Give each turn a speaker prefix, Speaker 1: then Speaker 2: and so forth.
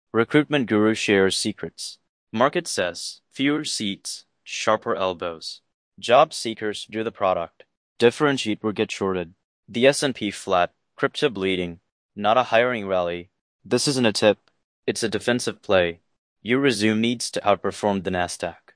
Speaker 1: Recruitment Guru shares secrets. Market says fewer seats, sharper elbows. Job seekers do the product. Differentiate or get shorted. The S&P flat, crypto bleeding, not a hiring rally. This isn't a tip, it's a defensive play. Your resume needs to outperform the Nasdaq.